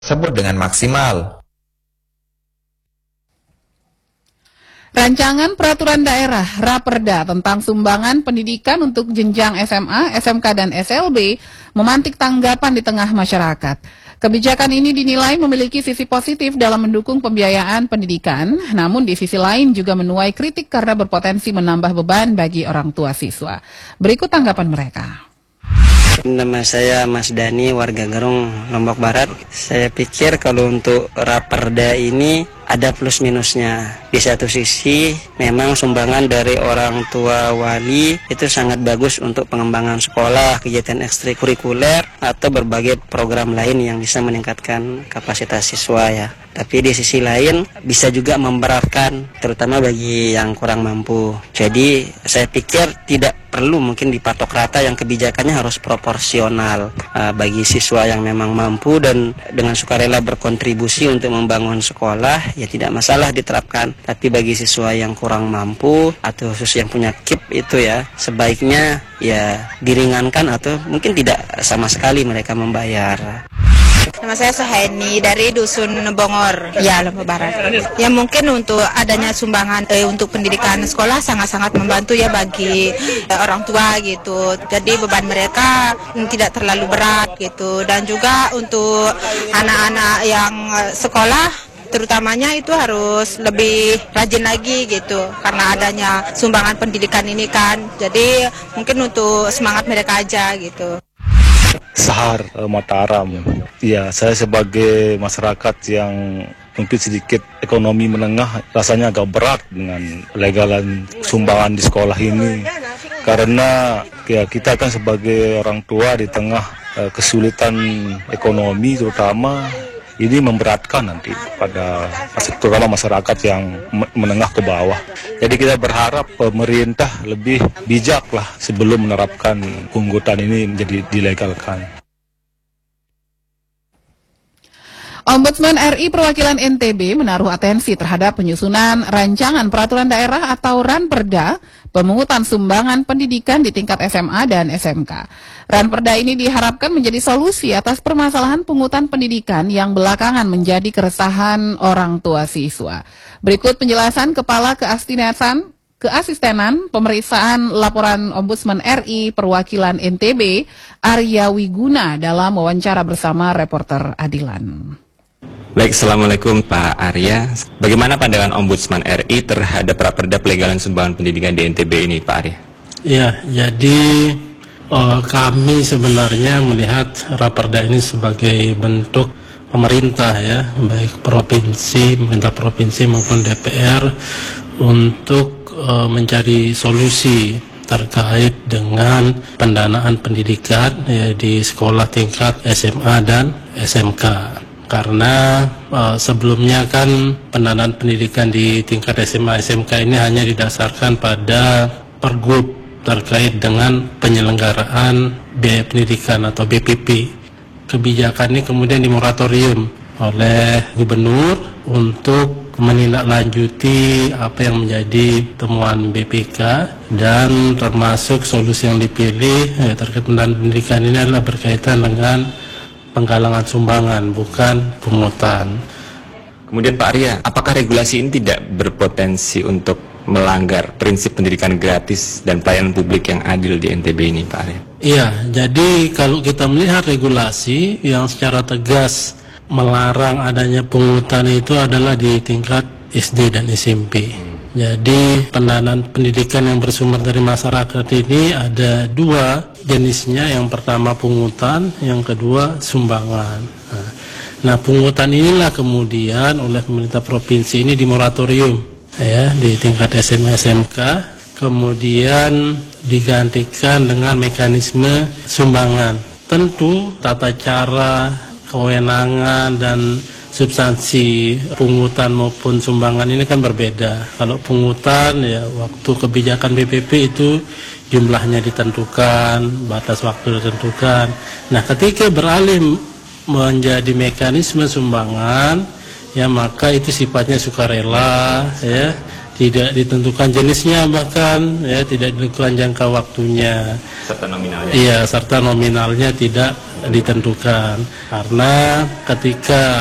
tersebut dengan maksimal. Rancangan Peraturan Daerah Raperda tentang sumbangan pendidikan untuk jenjang SMA, SMK, dan SLB memantik tanggapan di tengah masyarakat. Kebijakan ini dinilai memiliki sisi positif dalam mendukung pembiayaan pendidikan, namun di sisi lain juga menuai kritik karena berpotensi menambah beban bagi orang tua siswa. Berikut tanggapan mereka. Nama saya Mas Dani, warga Gerung, Lombok Barat. Saya pikir kalau untuk Raperda ini ada plus minusnya. Di satu sisi memang sumbangan dari orang tua wali itu sangat bagus untuk pengembangan sekolah, kegiatan ekstrakurikuler atau berbagai program lain yang bisa meningkatkan kapasitas siswa ya. Tapi di sisi lain bisa juga memberatkan terutama bagi yang kurang mampu. Jadi saya pikir tidak perlu mungkin dipatok rata, yang kebijakannya harus proporsional bagi siswa yang memang mampu dan dengan sukarela berkontribusi untuk membangun sekolah, ya tidak masalah diterapkan. Tapi bagi siswa yang kurang mampu atau khusus yang punya KIP itu ya sebaiknya ya diringankan atau mungkin tidak sama sekali mereka membayar. Nama saya Suhaini dari Dusun Bongor, ya Lombok Barat. Ya mungkin untuk adanya sumbangan untuk pendidikan sekolah sangat-sangat membantu ya bagi orang tua gitu. Jadi beban mereka tidak terlalu berat gitu. Dan juga untuk anak-anak yang sekolah terutamanya itu harus lebih rajin lagi gitu karena adanya sumbangan pendidikan ini kan. Jadi mungkin untuk semangat mereka aja gitu. Sahar Mataram. Ya, saya sebagai masyarakat yang mungkin sedikit ekonomi menengah rasanya agak berat dengan legalan sumbangan di sekolah ini. Karena ya kita kan sebagai orang tua di tengah kesulitan ekonomi terutama ini memberatkan nanti pada terutama masyarakat yang menengah ke bawah. Jadi kita berharap pemerintah lebih bijak lah sebelum menerapkan pungutan ini menjadi dilegalkan. Ombudsman RI Perwakilan NTB menaruh atensi terhadap penyusunan rancangan peraturan daerah atau Ranperda pemungutan sumbangan pendidikan di tingkat SMA dan SMK. Ranperda ini diharapkan menjadi solusi atas permasalahan pungutan pendidikan yang belakangan menjadi keresahan orang tua siswa. Berikut penjelasan Kepala Keasistenan Pemeriksaan Laporan Ombudsman RI Perwakilan NTB, Arya Wiguna dalam wawancara bersama reporter Adilan. Baik, Assalamualaikum Pak Arya. Bagaimana pandangan Ombudsman RI terhadap Raperda pelegalan sumbangan pendidikan di NTB ini, Pak Arya? Ya, jadi kami sebenarnya melihat Raperda ini sebagai bentuk pemerintah ya, baik pemerintah provinsi maupun DPR untuk mencari solusi terkait dengan pendanaan pendidikan ya, di sekolah tingkat SMA dan SMK. Karena sebelumnya kan pendanaan pendidikan di tingkat SMA SMK ini hanya didasarkan pada pergub terkait dengan penyelenggaraan biaya pendidikan atau BPP. Kebijakan ini kemudian dimoratorium oleh gubernur untuk menindaklanjuti apa yang menjadi temuan BPK, dan termasuk solusi yang dipilih terkait pendanaan pendidikan ini adalah berkaitan dengan penggalangan sumbangan, bukan pungutan. Kemudian Pak Arya, apakah regulasi ini tidak berpotensi untuk melanggar prinsip pendidikan gratis dan pelayanan publik yang adil di NTB ini, Pak Arya? Iya, jadi kalau kita melihat regulasi yang secara tegas melarang adanya pungutan itu adalah di tingkat SD dan SMP. Jadi pendanaan pendidikan yang bersumber dari masyarakat ini ada dua jenisnya, yang pertama pungutan, yang kedua sumbangan. Nah, pungutan inilah kemudian oleh pemerintah provinsi ini dimoratorium ya di tingkat SMA SMK, kemudian digantikan dengan mekanisme sumbangan. Tentu tata cara, kewenangan dan substansi pungutan maupun sumbangan ini kan berbeda. Kalau pungutan ya waktu kebijakan BPP itu jumlahnya ditentukan, batas waktu ditentukan. Nah, ketika beralih menjadi mekanisme sumbangan ya maka itu sifatnya sukarela ya, tidak ditentukan jenisnya, bahkan ya tidak ditentukan jangka waktunya. Serta nominalnya. Iya, serta nominalnya tidak ditentukan. Karena ketika